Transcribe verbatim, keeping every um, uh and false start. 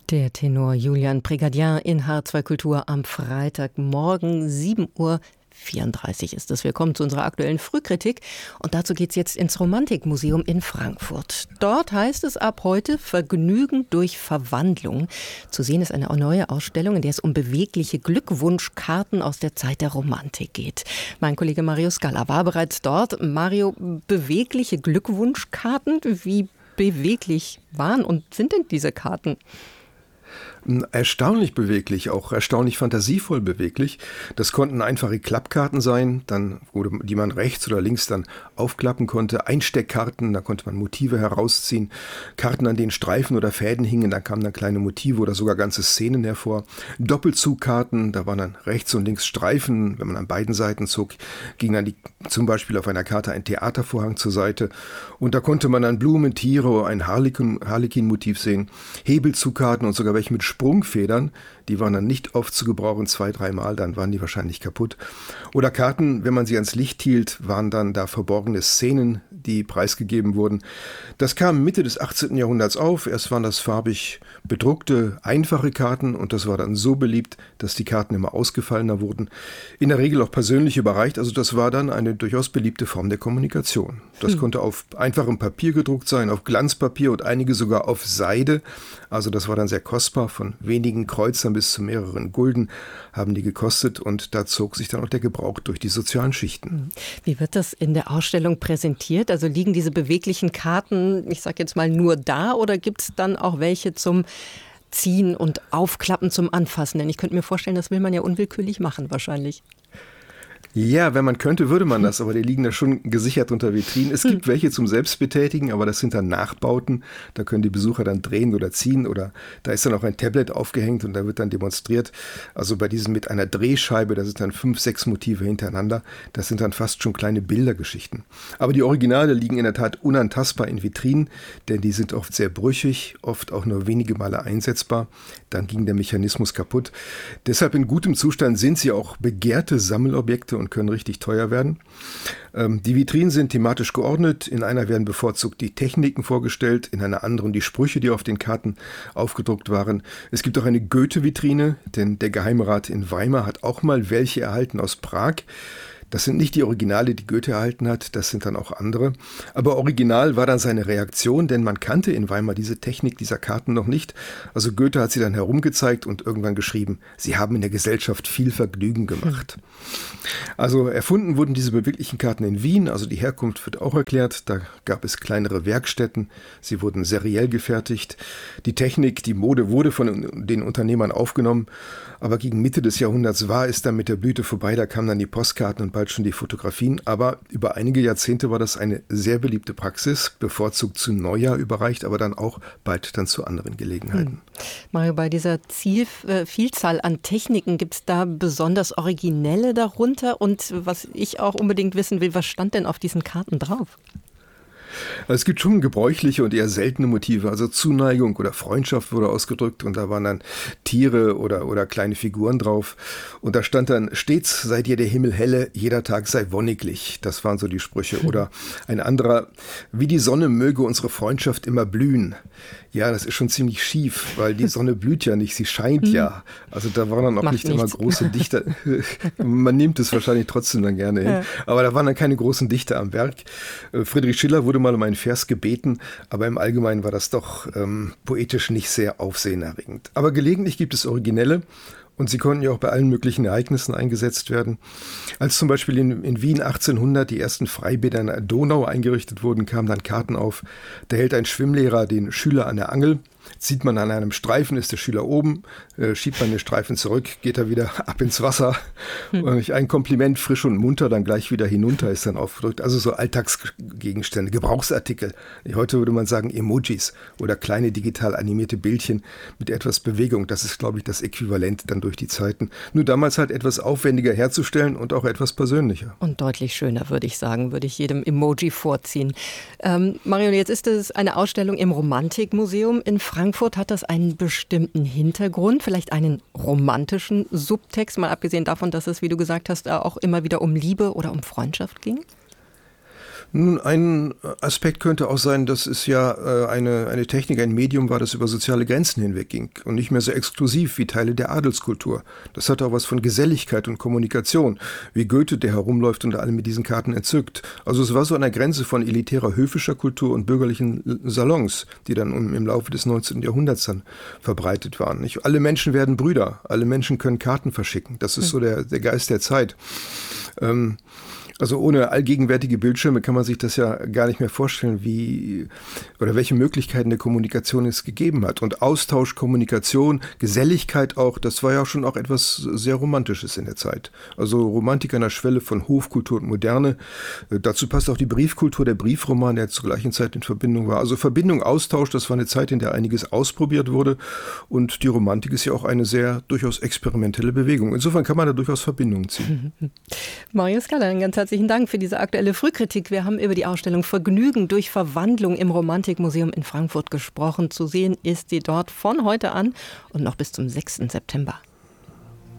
Der Tenor Julian Prégardien in H zwei Kultur am Freitagmorgen, sieben Uhr vierunddreißig ist es. Willkommen zu unserer aktuellen Frühkritik. Und dazu geht es jetzt ins Romantikmuseum in Frankfurt. Dort heißt es ab heute Vergnügen durch Verwandlung. Zu sehen ist eine neue Ausstellung, in der es um bewegliche Glückwunschkarten aus der Zeit der Romantik geht. Mein Kollege Mario Scala war bereits dort. Mario, bewegliche Glückwunschkarten, wie beweglich waren und sind denn diese Karten? Erstaunlich beweglich, auch erstaunlich fantasievoll beweglich. Das konnten einfache Klappkarten sein, dann, die man rechts oder links dann aufklappen konnte. Einsteckkarten, da konnte man Motive herausziehen. Karten, an denen Streifen oder Fäden hingen, da kamen dann kleine Motive oder sogar ganze Szenen hervor. Doppelzugkarten, da waren dann rechts und links Streifen. Wenn man an beiden Seiten zog, ging dann die, zum Beispiel auf einer Karte ein Theatervorhang zur Seite. Und da konnte man dann Blumen, Tiere, ein Harlekin, Harlekin-Motiv sehen. Hebelzugkarten und sogar welche mit Sprungfedern, die waren dann nicht oft zu gebrauchen, zwei, dreimal, dann waren die wahrscheinlich kaputt. Oder Karten, wenn man sie ans Licht hielt, waren dann da verborgene Szenen, die preisgegeben wurden. Das kam Mitte des achtzehnten Jahrhunderts auf. Erst waren das farbig bedruckte, einfache Karten und das war dann so beliebt, dass die Karten immer ausgefallener wurden. In der Regel auch persönlich überreicht, also das war dann eine durchaus beliebte Form der Kommunikation. Das hm. konnte auf einfachem Papier gedruckt sein, auf Glanzpapier und einige sogar auf Seide. Also das war dann sehr kostbar, von wenigen Kreuzern bis zu mehreren Gulden haben die gekostet und da zog sich dann auch der Gebrauch durch die sozialen Schichten. Wie wird das in der Ausstellung präsentiert? Also liegen diese beweglichen Karten, ich sage jetzt mal, nur da oder gibt es dann auch welche zum Ziehen und Aufklappen zum Anfassen? Denn ich könnte mir vorstellen, das will man ja unwillkürlich machen wahrscheinlich. Ja, wenn man könnte, würde man das, aber die liegen da schon gesichert unter Vitrinen. Es gibt welche zum Selbstbetätigen, aber das sind dann Nachbauten. Da können die Besucher dann drehen oder ziehen oder da ist dann auch ein Tablet aufgehängt und da wird dann demonstriert. Also bei diesen mit einer Drehscheibe, da sind dann fünf, sechs Motive hintereinander. Das sind dann fast schon kleine Bildergeschichten. Aber die Originale liegen in der Tat unantastbar in Vitrinen, denn die sind oft sehr brüchig, oft auch nur wenige Male einsetzbar. Dann ging der Mechanismus kaputt. Deshalb in gutem Zustand sind sie auch begehrte Sammelobjekte und können richtig teuer werden. Ähm, die Vitrinen sind thematisch geordnet. In einer werden bevorzugt die Techniken vorgestellt, in einer anderen die Sprüche, die auf den Karten aufgedruckt waren. Es gibt auch eine Goethe-Vitrine, denn der Geheimrat in Weimar hat auch mal welche erhalten aus Prag. Das sind nicht die Originale, die Goethe erhalten hat, das sind dann auch andere. Aber original war dann seine Reaktion, denn man kannte in Weimar diese Technik dieser Karten noch nicht. Also Goethe hat sie dann herumgezeigt und irgendwann geschrieben, sie haben in der Gesellschaft viel Vergnügen gemacht. Also erfunden wurden diese beweglichen Karten in Wien, also die Herkunft wird auch erklärt. Da gab es kleinere Werkstätten, sie wurden seriell gefertigt. Die Technik, die Mode wurde von den Unternehmern aufgenommen. Aber gegen Mitte des Jahrhunderts war es dann mit der Blüte vorbei, da kamen dann die Postkarten und bald schon die Fotografien. Aber über einige Jahrzehnte war das eine sehr beliebte Praxis, bevorzugt zu Neujahr überreicht, aber dann auch bald dann zu anderen Gelegenheiten. Hm. Mario, bei dieser Ziel, äh, Vielzahl an Techniken, gibt es da besonders originelle darunter? Und was ich auch unbedingt wissen will, was stand denn auf diesen Karten drauf? Es gibt schon gebräuchliche und eher seltene Motive, also Zuneigung oder Freundschaft wurde ausgedrückt und da waren dann Tiere oder, oder kleine Figuren drauf und da stand dann, stets sei dir der Himmel helle, jeder Tag sei wonniglich, das waren so die Sprüche. Oder ein anderer, wie die Sonne möge unsere Freundschaft immer blühen. Ja, das ist schon ziemlich schief, weil die Sonne blüht ja nicht, sie scheint ja. Also da waren dann auch Macht nicht nichts. immer große Dichter. Man nimmt es wahrscheinlich trotzdem dann gerne hin. Aber da waren dann keine großen Dichter am Werk. Friedrich Schiller wurde mal um einen Vers gebeten, aber im Allgemeinen war das doch ähm, poetisch nicht sehr aufsehenerregend. Aber gelegentlich gibt es Originelle. Und sie konnten ja auch bei allen möglichen Ereignissen eingesetzt werden. Als zum Beispiel in, in Wien achtzehnhundert die ersten Freibäder in der Donau eingerichtet wurden, kamen dann Karten auf. Da hält ein Schwimmlehrer den Schüler an der Angel. Zieht man an einem Streifen, ist der Schüler oben, äh, schiebt man den Streifen zurück, geht er wieder ab ins Wasser. Hm. Und ein Kompliment, frisch und munter, dann gleich wieder hinunter ist dann aufgedrückt. Also so Alltagsgegenstände, Gebrauchsartikel. Heute würde man sagen Emojis oder kleine digital animierte Bildchen mit etwas Bewegung. Das ist, glaube ich, das Äquivalent dann durch die Zeiten. Nur damals halt etwas aufwendiger herzustellen und auch etwas persönlicher. Und deutlich schöner, würde ich sagen, würde ich jedem Emoji vorziehen. Ähm, Mario, jetzt ist es eine Ausstellung im Romantikmuseum in Frankfurt. Hat das einen bestimmten Hintergrund, vielleicht einen romantischen Subtext, mal abgesehen davon, dass es, wie du gesagt hast, auch immer wieder um Liebe oder um Freundschaft ging? Nun, ein Aspekt könnte auch sein, dass es ja eine, eine Technik, ein Medium war, das über soziale Grenzen hinwegging und nicht mehr so exklusiv wie Teile der Adelskultur. Das hatte auch was von Geselligkeit und Kommunikation, wie Goethe, der herumläuft und alle mit diesen Karten entzückt. Also es war so an der Grenze von elitärer höfischer Kultur und bürgerlichen Salons, die dann im Laufe des neunzehnten Jahrhunderts dann verbreitet waren. Nicht? Alle Menschen werden Brüder, alle Menschen können Karten verschicken. Das ist so der, der Geist der Zeit. Ähm, Also ohne allgegenwärtige Bildschirme kann man sich das ja gar nicht mehr vorstellen, wie oder welche Möglichkeiten der Kommunikation es gegeben hat. Und Austausch, Kommunikation, Geselligkeit auch, das war ja schon auch etwas sehr Romantisches in der Zeit. Also Romantik an der Schwelle von Hofkultur und Moderne. Dazu passt auch die Briefkultur, der Briefroman, der zur gleichen Zeit in Verbindung war. Also Verbindung, Austausch, das war eine Zeit, in der einiges ausprobiert wurde. Und die Romantik ist ja auch eine sehr durchaus experimentelle Bewegung. Insofern kann man da durchaus Verbindungen ziehen. Marius Galler, ganz herzlichen Dank für diese aktuelle Frühkritik. Wir haben über die Ausstellung Vergnügen durch Verwandlung im Romantikmuseum in Frankfurt gesprochen. Zu sehen ist sie dort von heute an und noch bis zum sechsten September.